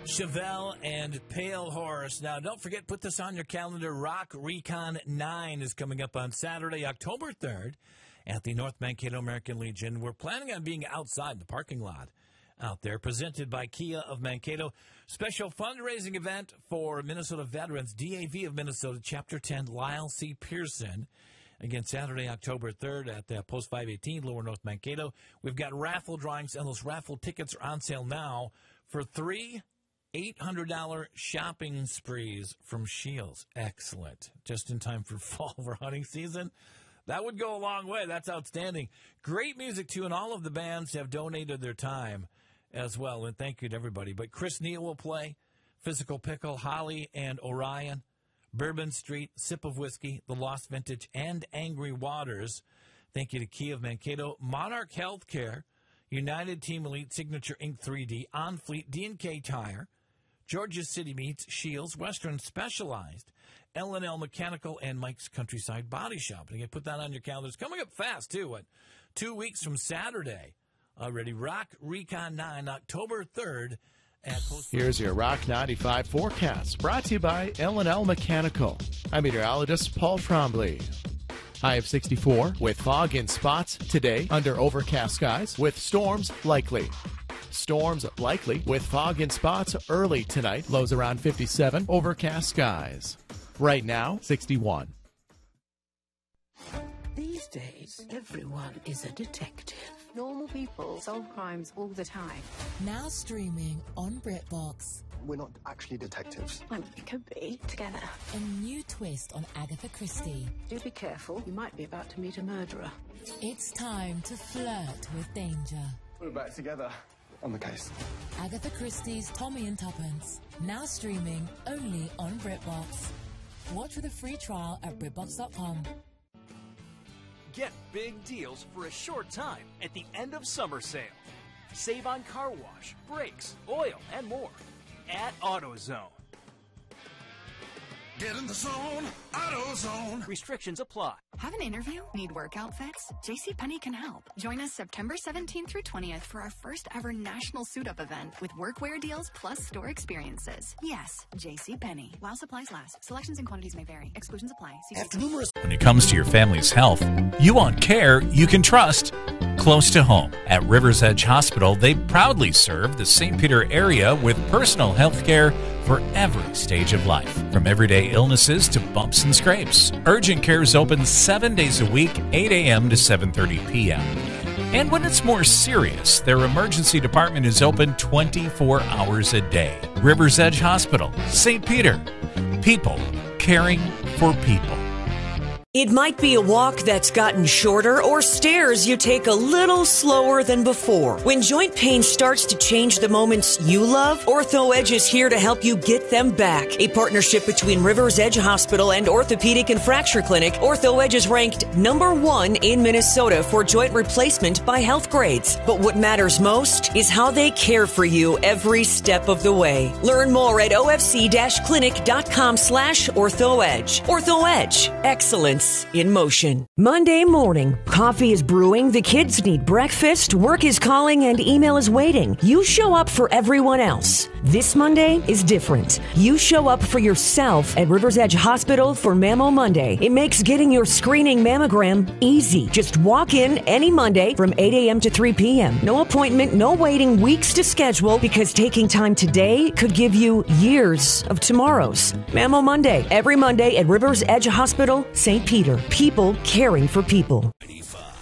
Chevelle and Pale Horse. Now, don't forget, put this on your calendar. Rock Recon 9 is coming up on Saturday, October 3rd at the North Mankato American Legion. We're planning on being outside the parking lot out there, presented by Kia of Mankato. Special fundraising event for Minnesota veterans, DAV of Minnesota, Chapter 10, Lyle C. Pearson. Again, Saturday, October 3rd at Post 518, Lower North Mankato. We've got raffle drawings, and those raffle tickets are on sale now for three $800 shopping sprees from Shields. Excellent. Just in time for fall for hunting season. That would go a long way. That's outstanding. Great music, too, and all of the bands have donated their time as well. And thank you to everybody. But Chris Neal will play, Physical Pickle, Holly and Orion, Bourbon Street, Sip of Whiskey, The Lost Vintage, and Angry Waters. Thank you to Kia of Mankato, Monarch Healthcare, United Team Elite, Signature Inc. 3D, On Fleet, D&K Tire, Georgia City Meats, Shields, Western Specialized, L&L Mechanical, and Mike's Countryside Body Shop. And you can put that on your calendars. Coming up fast, too. What? 2 weeks from Saturday. Already. Rock Recon 9, October 3rd. Here's your Rock 95 forecast, brought to you by L&L Mechanical. I'm meteorologist Paul Trombley. High of 64 with fog in spots today under overcast skies with storms likely. Storms likely with fog in spots early tonight. Lows around 57. Overcast skies. Right now, 61. These days, everyone is a detective. Normal people solve crimes all the time. Now streaming on BritBox. We're not actually detectives. Well, we could be together. A new twist on Agatha Christie. Do be careful. You might be about to meet a murderer. It's time to flirt with danger. We're back together. On the case. Agatha Christie's Tommy and Tuppence. Now streaming only on BritBox. Watch with a free trial at BritBox.com. Get big deals for a short time at the end of summer sale. Save on car wash, brakes, oil, and more at AutoZone. Get in the zone, AutoZone. Restrictions apply. Have an interview? Need work outfits? JCPenney can help. Join us September 17th through 20th for our first ever national suit-up event with workwear deals plus store experiences. Yes, JCPenney. While supplies last. Selections and quantities may vary. Exclusions apply. When it comes to your family's health, you want care you can trust close to home. At Rivers Edge Hospital, they proudly serve the St. Peter area with personal health care for every stage of life, from everyday illnesses to bumps and scrapes. Urgent care is open 7 days a week, 8 a.m. to 7:30 p.m. And when it's more serious, their emergency department is open 24 hours a day. Rivers Edge Hospital, St. Peter. People caring for people. It might be a walk that's gotten shorter or stairs you take a little slower than before. When joint pain starts to change the moments you love, Ortho Edge is here to help you get them back. A partnership between Rivers Edge Hospital and Orthopedic and Fracture Clinic, Ortho Edge is ranked #1 in Minnesota for joint replacement by Health Grades. But what matters most is how they care for you every step of the way. Learn more at ofc-clinic.com/OrthoEdge. Ortho Edge. Excellence in motion. Monday morning, coffee is brewing, the kids need breakfast, work is calling, and email is waiting. You show up for everyone else. This Monday is different. You show up for yourself at Rivers Edge Hospital for Mammo Monday. It makes getting your screening mammogram easy. Just walk in any Monday from 8 a.m. to 3 p.m. No appointment, no waiting weeks to schedule, because taking time today could give you years of tomorrows. Mammo Monday, every Monday at Rivers Edge Hospital, St. Peter. People caring for people. 95.